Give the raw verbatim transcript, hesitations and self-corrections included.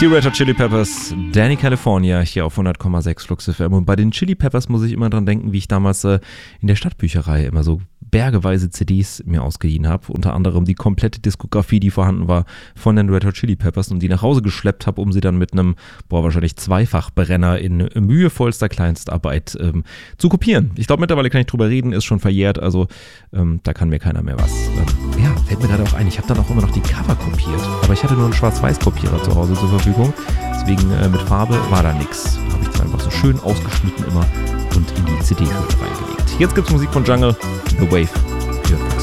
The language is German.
Die Red Hot Chili Peppers, Danny California, hier auf hundert Komma sechs Flux F M. Und bei den Chili Peppers muss ich immer dran denken, wie ich damals äh, in der Stadtbücherei immer so bergeweise C Ds mir ausgeliehen habe. Unter anderem die komplette Diskografie, die vorhanden war von den Red Hot Chili Peppers und die nach Hause geschleppt habe, um sie dann mit einem, boah, wahrscheinlich Zweifachbrenner in mühevollster Kleinstarbeit ähm, zu kopieren. Ich glaube, mittlerweile kann ich drüber reden, ist schon verjährt, also ähm, da kann mir keiner mehr was. Ähm, ja, fällt mir gerade auch ein, ich habe dann auch immer noch die Cover kopiert, aber ich hatte nur einen Schwarz-Weiß-Kopierer zu Hause zur Verfügung, deswegen äh, mit Farbe war da nix. Da habe ich das einfach so schön ausgeschnitten immer und in die C D-Hülle reingelegt. Jetzt gibt's Musik von Jungle, The Wave. Hier